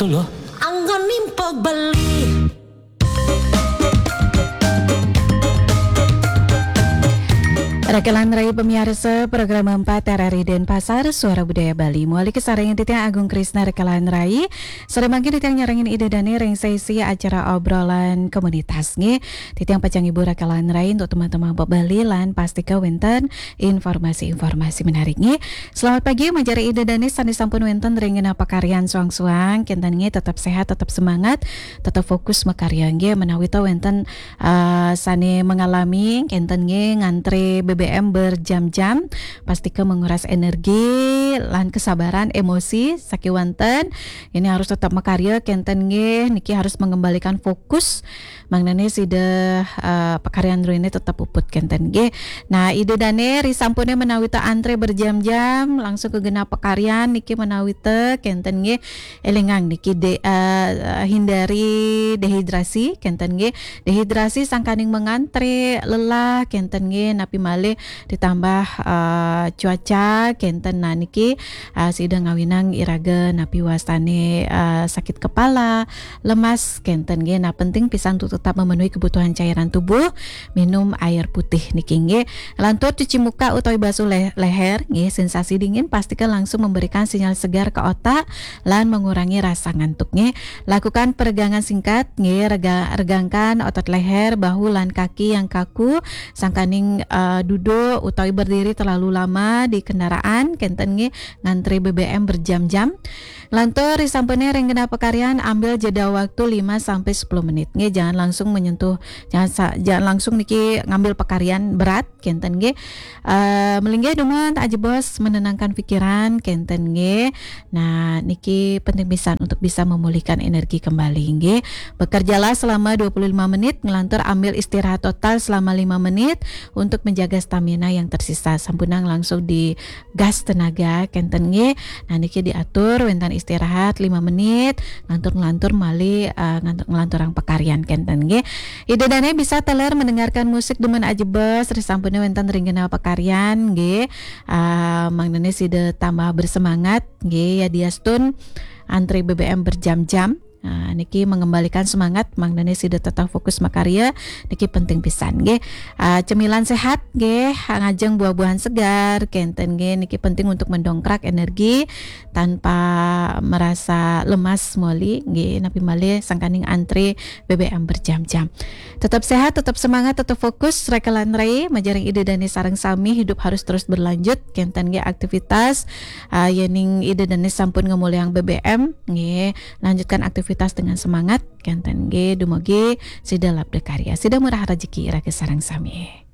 betul loh. Anggon nimpok beli. Rekalan Rai pemirsa program 4 RRI Denpasar Suara Budaya Bali muali kesarangan Titiang Agung Krisna Rekalan Rai sore mangkin Titiang nyarangin ide dani ring sesi acara obrolan komunitas nge Titiang pacang ibu Rekalan Rai untuk teman-teman Bali lan pasti ke wenten informasi-informasi menarik nge. Selamat pagi majari ide dani sandi sampun wenten ringin apa karyan suang-suang kentan nge tetap sehat tetap semangat tetap fokus makarya nge menawi ta wenten sani mengalami kentan nge ngantri BBM berjam-jam pastikan menguras energi lan kesabaran emosi sakiwanten ini harus tetap makarya kenten nge niki harus mengembalikan fokus mangnane sida pekaryan ini tetap puput kenten nge. Nah ide dane risampune menawita antre berjam-jam langsung ke genap pekaryan niki menawita kenten nge elengang niki hindari dehidrasi kenten nge dehidrasi sangkaning mengantre lelah kenten nge napi male ditambah cuaca kenten niki sida ngawinang iraga napi wastane sakit kepala lemas kenten nge nah penting pisan untuk tetap memenuhi kebutuhan cairan tubuh minum air putih niki nge lantur cuci muka utawi basuh leher nge sensasi dingin pastikan langsung memberikan sinyal segar ke otak lan mengurangi rasa ngantuk nge lakukan peregangan singkat nge regangkan otot leher bahu lan kaki yang kaku sangkaning duduk utawi berdiri terlalu lama di kendaraan kenten nge ngantri BBM berjam-jam lantur risampene ring genap pekaryan ambil jeda waktu 5-10 menit nge jangan langsung menyentuh jangan langsung niki ngambil pekaryan berat kenten nge melingge duman aja bos menenangkan pikiran kenten nge nah niki penting pisan untuk bisa memulihkan energi kembali nge bekerjalah selama 25 menit ngelantur ambil istirahat total selama 5 menit untuk menjaga stamina yang tersisa sampunang langsung di gas tenaga kenten nge nah niki diatur wentan istirahat 5 menit ngelantur mali ngelanturang pekaryan kenten nge ide dane bisa teler mendengarkan musik demen ajebes risampune wentan ringgena pekaryan nge mangnene sida tambah bersemangat nge ya diastun antri BBM berjam-jam. Nah, niki mengembalikan semangat mangnane sida tetap fokus makarya niki penting pisan nggih. Cemilan sehat nggih ngajeng buah-buahan segar kenten nggih niki penting untuk mendongkrak energi tanpa merasa lemas moli nggih napi male sangkaning antri BBM berjam-jam. Tetap sehat, tetap semangat, tetap fokus Rekalan Rai majaring ide dani sareng sami hidup harus terus berlanjut kenten nggih aktivitas yening ide dani sampun ngemuliang BBM nggih lanjutkan aktivitas dengan semangat kenten ge dumoge sida labda karya sida murah rezeki ira sareng sami.